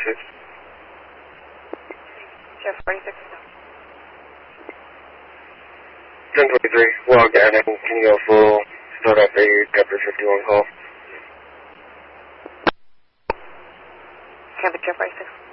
46. Jeff 46. 1023, log down and can you go full start up a Kepler 51 call? Kevin Jeff 46.